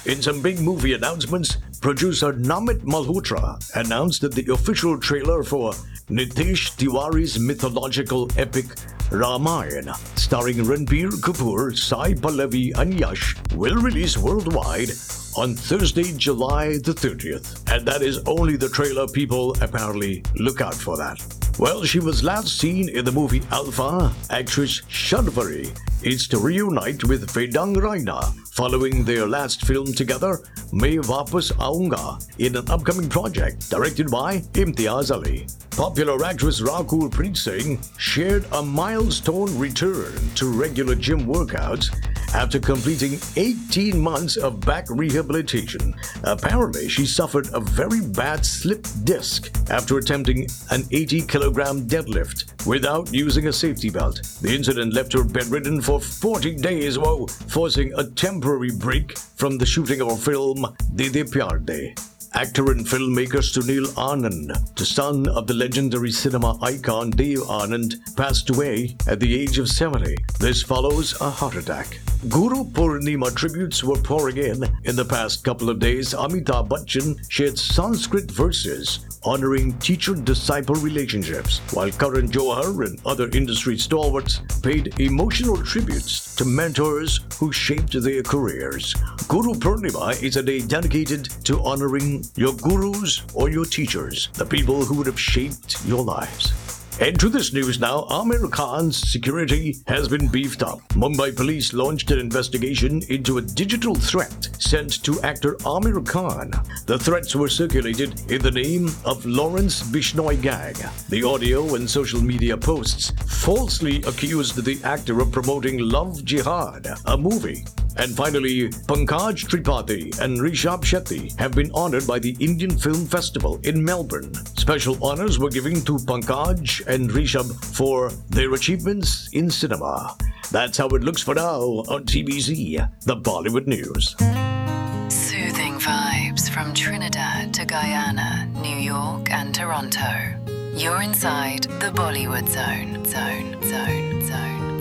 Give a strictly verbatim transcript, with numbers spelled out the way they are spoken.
In some big movie announcements, producer Namit Malhotra announced that the official trailer for Nitesh Tiwari's mythological epic Ramayana, starring Ranbir Kapoor, Sai Pallavi and Yash, will release worldwide on Thursday, July the thirtieth. And that is only the trailer, people. Apparently, look out for that. Well, she was last seen in the movie Alpha. Actress Shadvari is to reunite with Vedang Raina following their last film together, Main Vapas Aunga, in an upcoming project directed by Imtiaz Ali. Popular actress Rakul Preet Singh shared a milestone return to regular gym workouts after completing eighteen months of back rehabilitation. Apparently, she suffered a very bad slip disc after attempting an eighty kilogram deadlift without using a safety belt. The incident left her bedridden for forty days, whoa, forcing a temporary break from the shooting of her film Dede Pyar De. Actor and filmmaker Sunil Anand, the son of the legendary cinema icon Dev Anand, passed away at the age of seventy. This follows a heart attack. Guru Purnima tributes were pouring in. In the past couple of days, Amitabh Bachchan shared Sanskrit verses honoring teacher-disciple relationships, while Karan Johar and other industry stalwarts paid emotional tributes to mentors who shaped their careers. Guru Purnima is a day dedicated to honoring your gurus or your teachers, the people who would have shaped your lives. And to this news now, Aamir Khan's security has been beefed up. Mumbai police launched an investigation into a digital threat sent to actor Aamir Khan. The threats were circulated in the name of Lawrence Bishnoi Gang. The audio and social media posts falsely accused the actor of promoting Love Jihad, a movie. And finally, Pankaj Tripathi and Rishabh Shetty have been honored by the Indian Film Festival in Melbourne. Special honors were given to Pankaj and Rishabh for their achievements in cinema. That's how it looks for now on T B Z, the Bollywood News. Soothing vibes from Trinidad to Guyana, New York and Toronto. You're inside the Bollywood Zone, Zone, Zone, Zone.